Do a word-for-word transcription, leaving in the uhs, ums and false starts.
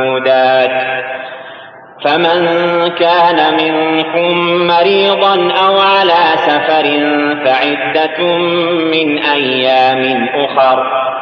فمن كان منكم مريضا أو على سفر فعدة من أيام أخر